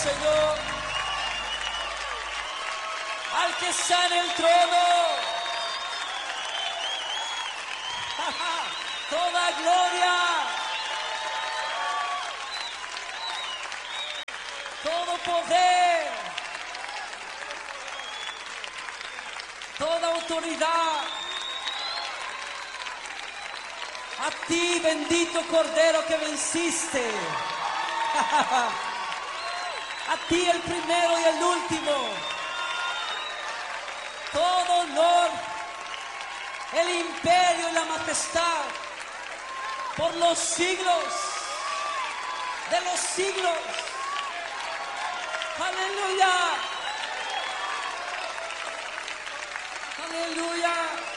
Señor, al que está en el trono, toda gloria, todo poder, toda autoridad, a ti, bendito Cordero que venciste. A ti el primero y el último. Todo honor, el imperio y la majestad por los siglos de los siglos. Aleluya. Aleluya.